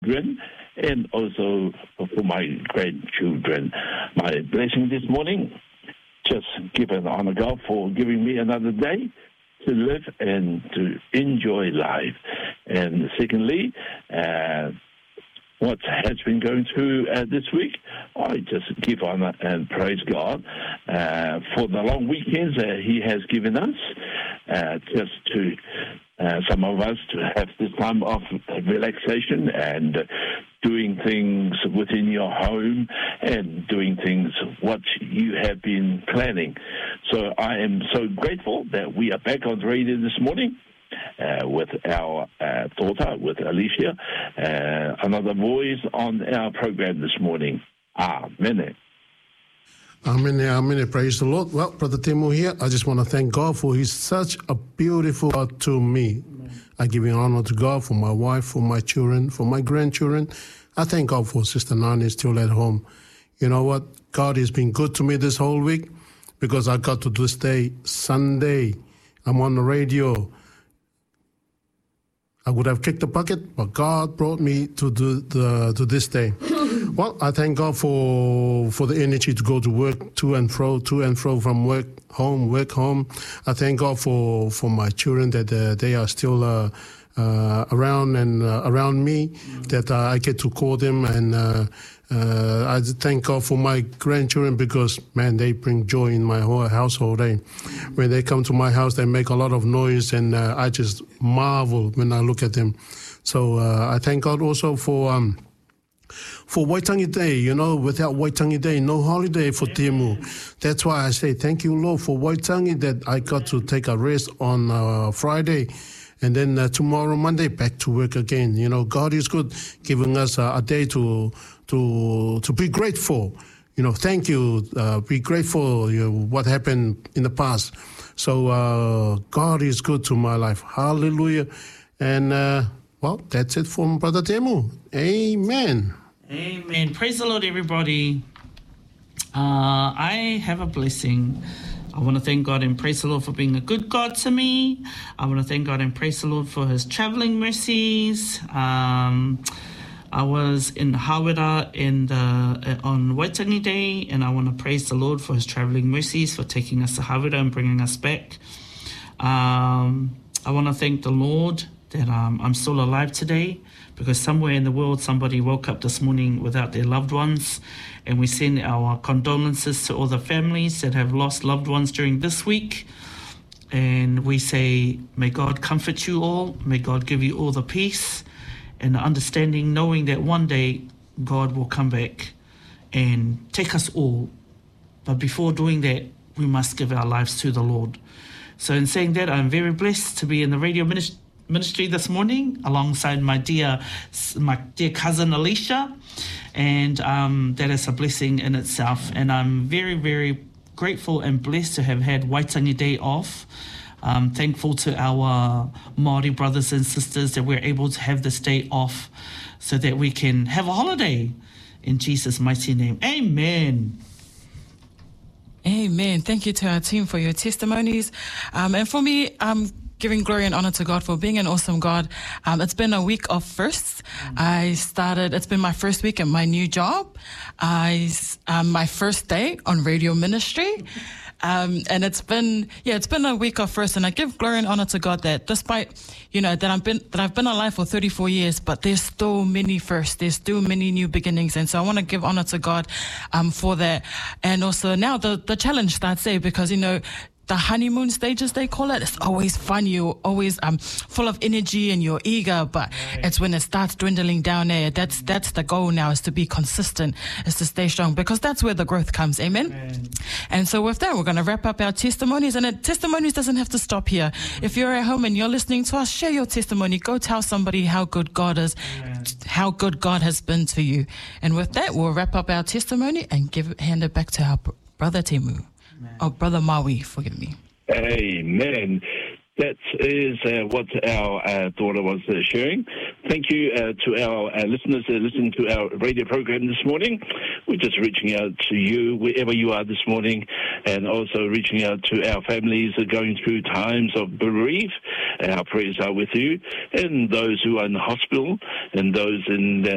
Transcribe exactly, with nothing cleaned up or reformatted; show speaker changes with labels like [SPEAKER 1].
[SPEAKER 1] children and also for my grandchildren. My blessing this morning, just give an honor God for giving me another day to live and to enjoy life. And secondly, uh, what has been going through uh, this week, I just give honor and praise God uh, for the long weekends that He has given us, uh, just to uh, some of us to have this time of relaxation and uh, doing things within your home and doing things what you have been planning. So I am so grateful that we are back on the radio this morning. Uh, with our uh, daughter, with Alicia, uh, another voice on our program this morning. Amen.
[SPEAKER 2] Amen, amen. Praise the Lord. Well, Brother Timo here, I just want to thank God for He's such a beautiful God to me. Amen. I give honor to God for my wife, for my children, for my grandchildren. I thank God for Sister Nani still at home. You know what? God has been good to me this whole week because I got to this day, Sunday. I'm on the radio. I would have kicked the bucket, but God brought me to the, the to this day. Well, I thank God for for the energy to go to work, to and fro, to and fro from work, home, work, home. I thank God for, for my children that uh, they are still uh, uh, around and uh, around me, mm-hmm. that uh, I get to call them. And uh, uh, I thank God for my grandchildren because, man, they bring joy in my whole household. Eh? When they come to my house, they make a lot of noise, and uh, I just marvel when I look at them. So uh, I thank God also for um, for Waitangi Day. You know, without Waitangi Day, no holiday for Temu. That's why I say thank you, Lord, for Waitangi, that I got to take a rest on uh, Friday. And then uh, tomorrow, Monday, back to work again. You know, God is good, giving us uh, a day to to to be grateful. You know, thank you. Uh, be grateful. You know, what happened in the past. So uh, God is good to my life. Hallelujah. And uh, well, that's it from Brother Temu. Amen.
[SPEAKER 3] Amen. Praise the Lord, everybody. Uh, I have a blessing. I want to thank God and praise the Lord for being a good God to me. I want to thank God and praise the Lord for His traveling mercies. Um, I was in Hawera in the, uh, on Waitangi Day, and I want to praise the Lord for His traveling mercies, for taking us to Hawera and bringing us back. Um, I want to thank the Lord that um, I'm still alive today, because somewhere in the world somebody woke up this morning without their loved ones. And we send our condolences to all the families that have lost loved ones during this week. And we say, may God comfort you all. May God give you all the peace and the understanding, knowing that one day God will come back and take us all. But before doing that, we must give our lives to the Lord. So in saying that, I'm very blessed to be in the radio ministry ministry this morning alongside my dear my dear cousin Alicia, and um, that is a blessing in itself. And I'm very, very grateful and blessed to have had Waitangi Day off. Um, thankful to our Māori brothers and sisters that we're able to have this day off so that we can have a holiday in Jesus' mighty name. Amen.
[SPEAKER 4] Amen. Thank you to our team for your testimonies. Um, and for me, um, giving glory and honor to God for being an awesome God. Um, it's been a week of firsts. Mm. I started, it's been my first week at my new job. I, um, my first day on radio ministry. Um, and it's been, yeah, it's been a week of firsts, and I give glory and honor to God that despite, you know, that I've been, that I've been alive for thirty-four years, but there's still many firsts. There's still many new beginnings. And so I want to give honor to God, um, for that. And also now the, the challenge starts there, because, you know, the honeymoon stages, they call it, it's always fun. You're always um full of energy and you're eager, but right. It's when it starts dwindling down there. That's that's the goal now, is to be consistent, is to stay strong, because that's where the growth comes. Amen. Amen. And so with that, we're going to wrap up our testimonies, and it, testimonies doesn't have to stop here. Mm-hmm. If you're at home and you're listening to us, share your testimony. Go tell somebody how good God is, Amen. How good God has been to you. And with that, we'll wrap up our testimony and give hand it back to our brother Temu. Amen. Oh, Brother Maui, forgive me.
[SPEAKER 1] Amen. That is uh, what our uh, daughter was uh, sharing. Thank you uh, to our uh, listeners uh, listening to our radio program this morning. We're just reaching out to you wherever you are this morning, and also reaching out to our families that are going through times of bereavement. Our prayers are with you, and those who are in the hospital, and those in uh,